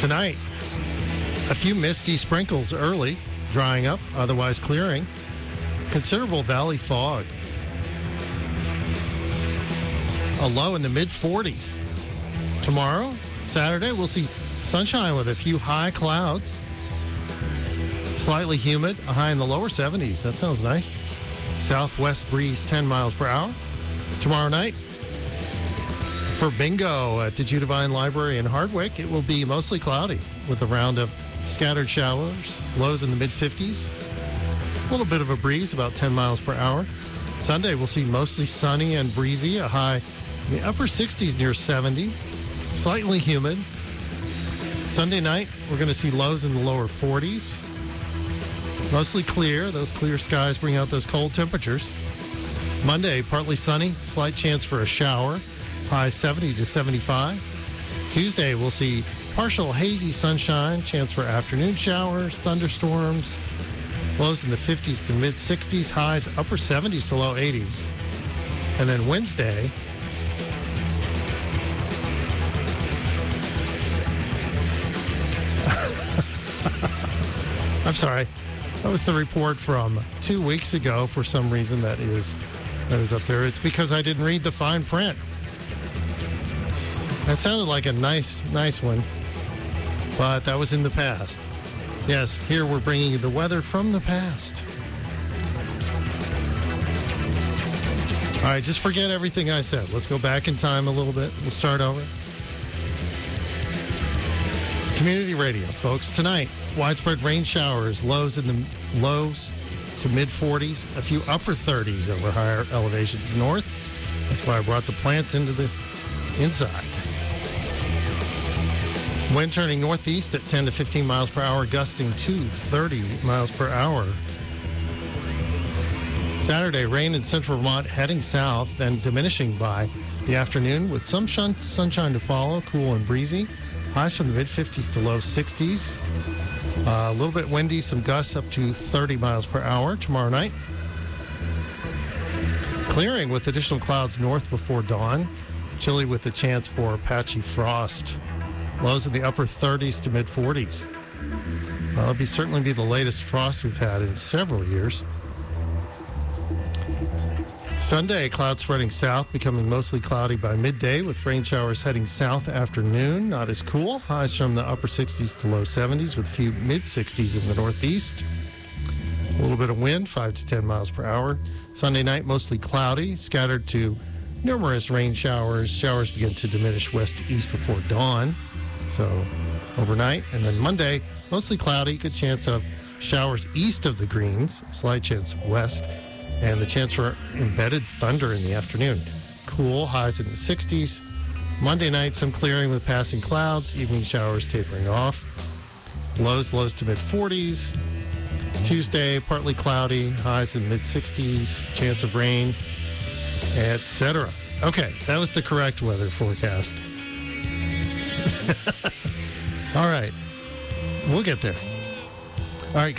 Tonight, a few misty sprinkles early, drying up, otherwise clearing. Considerable valley fog. A low in the mid-40s. Tomorrow, Saturday, we'll see sunshine with a few high clouds. Slightly humid, a high in the lower 70s. That sounds nice. Southwest breeze 10 miles per hour. Tomorrow night, for bingo at the Judavine Library in Hardwick, it will be mostly cloudy with a round of scattered showers, lows in the mid-50s. A little bit of a breeze, about 10 miles per hour. Sunday, we'll see mostly sunny and breezy, a high in the upper 60s near 70. Slightly humid. Sunday night, we're going to see lows in the lower 40s. Mostly clear. Those clear skies bring out those cold temperatures. Monday, partly sunny, slight chance for a shower, high 70 to 75. Tuesday, we'll see partial hazy sunshine, chance for afternoon showers, thunderstorms, lows in the 50s to mid-60s, highs upper 70s to low 80s. And then Wednesday, I'm sorry. That was the report from 2 weeks ago. For some reason, that is up there. It's because I didn't read the fine print. That sounded like a nice one, but that was in the past. Yes, here we're bringing you the weather from the past. All right, just forget everything I said. Let's go back in time a little bit. We'll start over. Community radio, folks. Tonight, widespread rain showers, lows in the lows to mid-40s, a few upper 30s over higher elevations north. That's why I brought the plants into the inside. Wind turning northeast at 10 to 15 miles per hour, gusting to 30 miles per hour. Saturday, rain in central Vermont heading south, then diminishing by the afternoon with some sunshine to follow, cool and breezy. Highs from the mid-50s to low 60s. A little bit windy, some gusts up to 30 miles per hour tomorrow night. Clearing with additional clouds north before dawn. Chilly with a chance for patchy frost. Lows in the upper 30s to mid-40s. Well, it'll certainly be the latest frost we've had in several years. Sunday, clouds spreading south, becoming mostly cloudy by midday with rain showers heading south afternoon. Not as cool. Highs from the upper 60s to low 70s with a few mid-60s in the northeast. A little bit of wind, 5 to 10 miles per hour. Sunday night, mostly cloudy, scattered to numerous rain showers. Showers begin to diminish west to east before dawn. So overnight. And then Monday, mostly cloudy, good chance of showers east of the Greens, slight chance west. And the chance for embedded thunder in the afternoon. Cool, highs in the 60s. Monday night, some clearing with passing clouds. Evening showers tapering off. Lows to mid-40s. Tuesday, partly cloudy. Highs in mid-60s. Chance of rain, etc. Okay, that was the correct weather forecast. All right, we'll get there. All right.